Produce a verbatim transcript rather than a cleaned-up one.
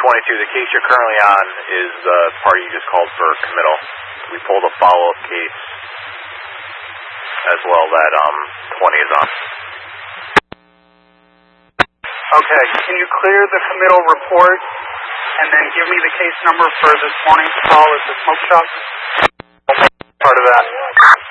twenty-two, the case you're currently on is the party you just called for committal. We pulled a follow-up case as well that um, twenty is on. Okay, can you clear the committal report and then give me the case number for this morning's call at the smoke shop? Part of that.